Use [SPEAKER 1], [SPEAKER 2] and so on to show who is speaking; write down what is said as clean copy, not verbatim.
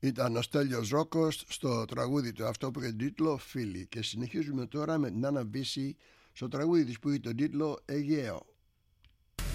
[SPEAKER 1] Ήταν ο Στέλιος Ρόκος στο τραγούδι του αυτό που έχει τον τίτλο «Φίλοι». Και συνεχίζουμε τώρα με την Άννα Βύση στο τραγούδι της που έχει τον τίτλο «Αιγαίο».